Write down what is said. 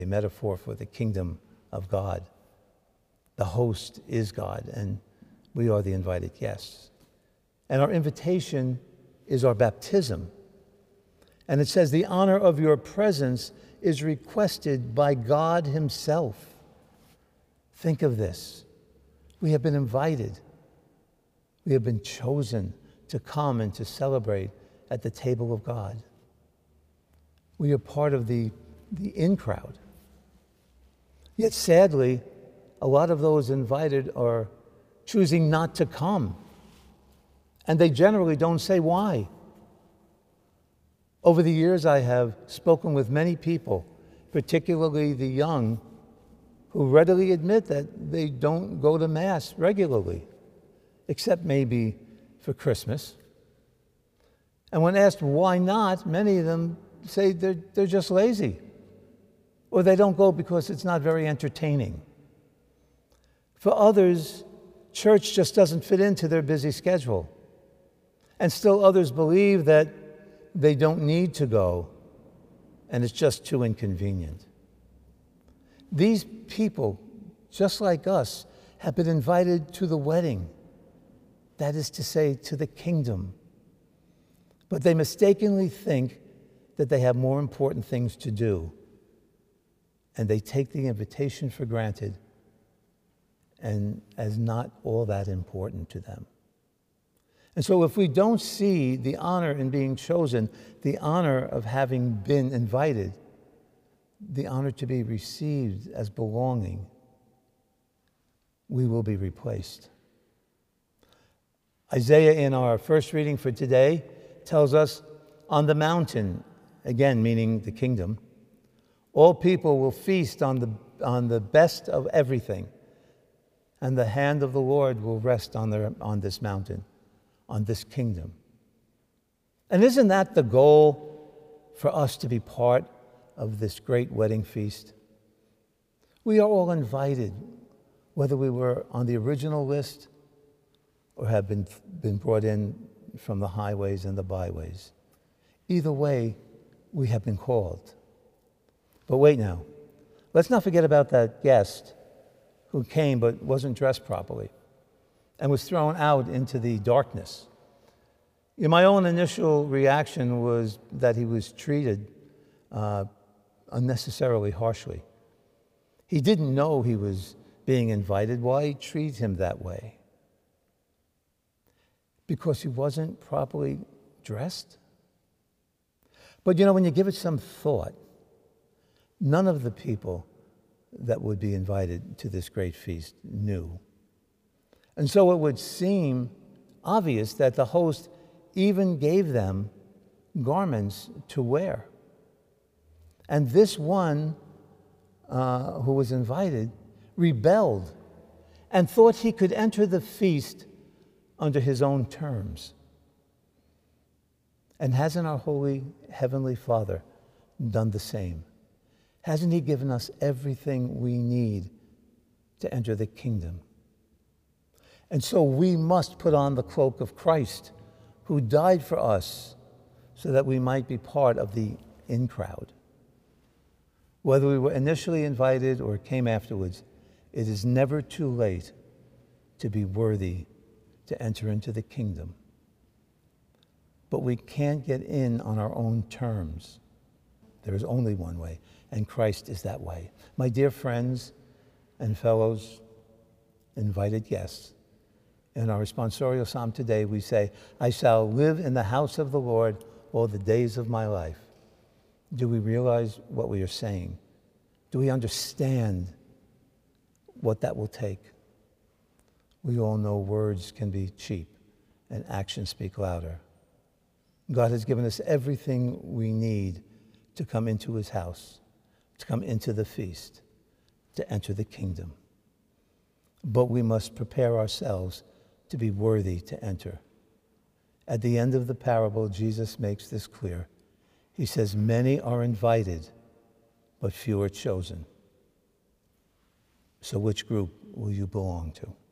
a metaphor for the kingdom of God. The host is God, and we are the invited guests. And our invitation is our baptism. And it says, the honor of your presence is requested by God himself. Think of this. We have been invited. We have been chosen to come and to celebrate at the table of God. We are part of the in crowd. Yet sadly, a lot of those invited are choosing not to come. And they generally don't say why. Over the years, I have spoken with many people, particularly the young, who readily admit that they don't go to Mass regularly, except maybe for Christmas. And when asked why not, many of them say they're just lazy, or they don't go because it's not very entertaining. For others, church just doesn't fit into their busy schedule. And still others believe that they don't need to go, and it's just too inconvenient. These people, just like us, have been invited to the wedding, that is to say, to the kingdom. But they mistakenly think that they have more important things to do, and they take the invitation for granted and as not all that important to them. And so if we don't see the honor in being chosen, the honor of having been invited, the honor to be received as belonging, we will be replaced. Isaiah, in our first reading for today, tells us, on the mountain, again meaning the kingdom, all people will feast on the best of everything, and the hand of the Lord will rest on this mountain, on this kingdom. And isn't that the goal for us to be part of this great wedding feast? We are all invited, whether we were on the original list or have been brought in from the highways and the byways. Either way, we have been called. But wait now, let's not forget about that guest who came but wasn't dressed properly and was thrown out into the darkness. My own initial reaction was that he was treated unnecessarily harshly. He didn't know he was being invited. Why treat him that way? Because he wasn't properly dressed? But when you give it some thought, none of the people that would be invited to this great feast knew. And so it would seem obvious that the host even gave them garments to wear. And this one who was invited rebelled and thought he could enter the feast under his own terms. And hasn't our holy Heavenly Father done the same? Hasn't he given us everything we need to enter the kingdom? And so we must put on the cloak of Christ, who died for us so that we might be part of the in crowd. Whether we were initially invited or came afterwards, it is never too late to be worthy to enter into the kingdom. But we can't get in on our own terms. There is only one way, and Christ is that way. My dear friends and fellows, invited guests, in our responsorial psalm today, we say, I shall live in the house of the Lord all the days of my life. Do we realize what we are saying? Do we understand what that will take? We all know words can be cheap and actions speak louder. God has given us everything we need to come into his house, to come into the feast, to enter the kingdom. But we must prepare ourselves to be worthy to enter. At the end of the parable, Jesus makes this clear. He says, many are invited, but few are chosen. So which group will you belong to?